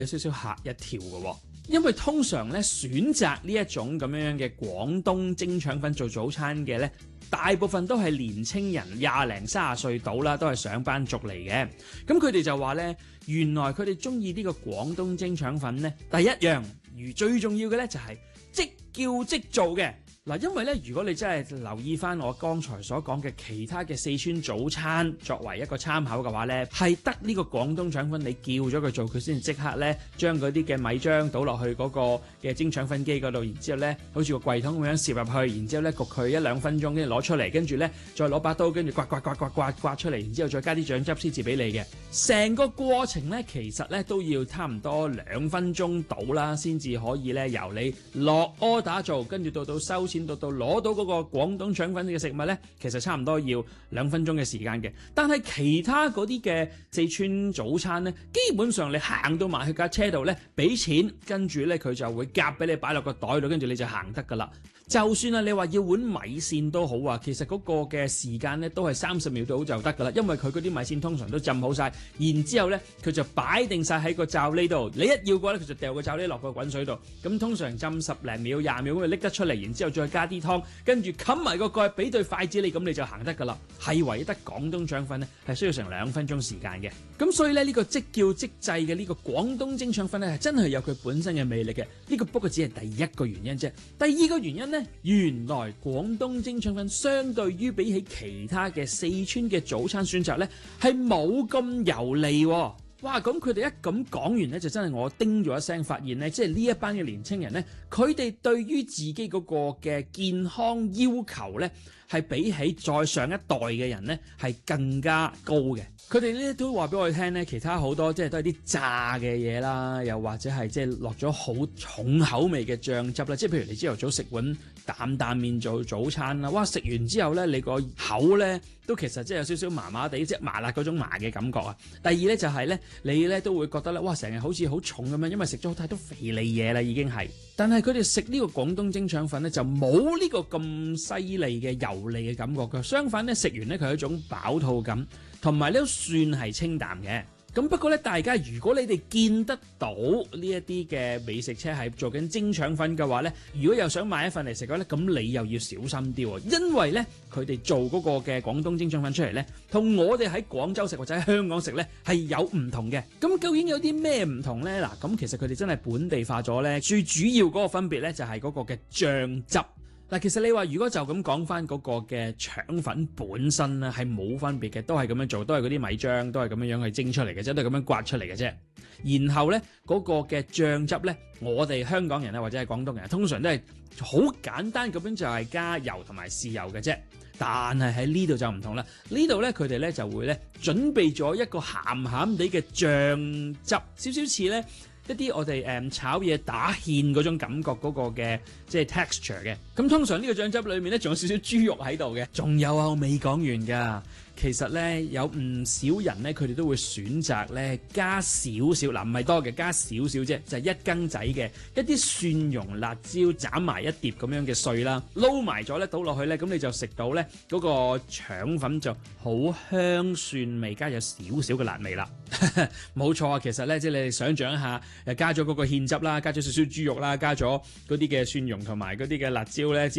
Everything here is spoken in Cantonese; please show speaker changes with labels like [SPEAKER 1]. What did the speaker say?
[SPEAKER 1] 有少少嚇一跳嘅，因為通常咧選擇呢一種咁樣嘅廣東蒸腸粉做早餐嘅咧，大部分都係年青人20零30歲到啦，都係上班族嚟嘅。咁佢哋就話咧，原來佢哋中意呢個廣東蒸腸粉咧，第一樣最重要嘅咧就係即叫即做嘅。嗱，因為咧，如果你真係留意翻我剛才所講嘅其他嘅四川早餐作為一個參考嘅話咧，係得呢個廣東腸粉你叫咗佢做，佢先即刻咧將嗰啲嘅米漿倒落去嗰個嘅蒸腸粉機嗰度，然之後咧好似個櫃桶咁樣攝入去，然之後咧焗佢1-2分鐘，跟住攞出嚟，跟住咧再攞把刀跟住刮出嚟，然之後再加啲醬汁先至俾你嘅。成個過程咧其實咧都要差唔多2分鐘到啦，先至可以咧由你落 order 做，跟住到收錢到攞到嗰個廣東腸粉嘅食物咧，其實差唔多要2分鐘嘅時間嘅。但係其他嗰啲嘅四川早餐咧，基本上你行到埋去架車度咧，俾錢，跟住咧佢就會夾俾你擺落個袋度，跟住你就行得噶啦。就算啊，你話要碗米線都好啊，其實嗰個嘅時間咧都係30秒到就得噶啦，因為佢嗰啲米線通常都浸好晒，然之後咧佢就擺定晒喺個罩呢度，你一要嘅話咧佢就掉個罩呢落個滾水度，咁通常浸10零秒、20秒咁就拎得出嚟，然之後再加啲湯，跟住冚埋個蓋，俾對筷子你，咁你就行得噶啦。係唯一得廣東腸粉咧係需要成2分鐘時間嘅，咁所以咧呢個即叫即製嘅呢個廣東蒸腸粉咧係真係有佢本身嘅魅力嘅。呢個不過只係第一個原因啫，第二個原因咧。原來廣東蒸腸粉相對於比起其他嘅四川嘅早餐選擇呢，係冇咁油膩喎。哇！咁佢哋一咁講完呢，就真係我叮咗一聲，發現呢，即係呢一班嘅年青人呢，佢哋對於自己嗰個嘅健康要求呢，係比起再上一代嘅人呢，係更加高嘅。佢哋咧都話俾我哋聽咧，其他好多即係都係啲炸嘅嘢啦，又或者係即係落咗好重口味嘅醬汁啦。即係譬如你朝頭早食碗擔擔麵做早餐啦，哇！食完之後咧，你個口咧都其實即係有少少麻麻地，即係麻辣嗰種麻嘅感覺啊。第二咧就係咧，你咧都會覺得咧，哇！成日好似好重咁樣，因為食咗太多肥膩嘢啦，已經係。但係佢哋食呢個廣東蒸腸粉咧，就冇呢個咁犀利嘅油膩嘅感覺嘅。相反咧，食完咧佢係一種飽肚感。同埋都算係清淡嘅，咁不過咧，大家如果你哋見得到呢一啲嘅美食車係做緊蒸腸粉嘅話咧，如果又想買一份嚟食嘅話咧，咁你又要小心啲喎，因為咧佢哋做嗰個嘅廣東蒸腸粉出嚟咧，同我哋喺廣州食或者喺香港食咧係有唔同嘅。咁究竟有啲咩唔同咧？嗱，咁其實佢哋真係本地化咗咧，最主要嗰個分別咧就係嗰個嘅醬汁。嗱，其實你話如果就咁講翻嗰個嘅腸粉本身咧，係冇分別嘅，都係咁樣做，都係嗰啲米漿，都係咁樣去蒸出嚟嘅啫，都係咁樣刮出嚟嘅啫。然後咧嗰個嘅醬汁咧，我哋香港人啊或者係廣東人，通常都係好簡單咁樣就係加油同埋豉油嘅啫。但係喺呢度就唔同啦，呢度咧佢哋咧就會咧準備咗一個鹹鹹地嘅醬汁，少少似咧一啲我哋炒嘢打芡嗰種感覺嗰個嘅即係 texture 嘅。咁通常呢個醬汁裏面咧仲有少少豬肉喺度嘅。仲有啊，我未講完㗎。其實咧有唔少人咧佢哋都會選擇咧加少少，嗱唔係多嘅，加少少啫，就係1羹仔嘅一啲蒜蓉辣椒斬埋一碟咁樣嘅碎啦，撈埋咗咧倒落去咧，咁你就食到咧嗰個腸粉就好香蒜味，加有少少嘅辣味啦。冇錯啊，其實咧即係你哋想象一下，加咗嗰個芡汁啦，加咗少少豬肉啦，加咗嗰啲嘅蒜蓉同埋嗰啲嘅辣椒咧。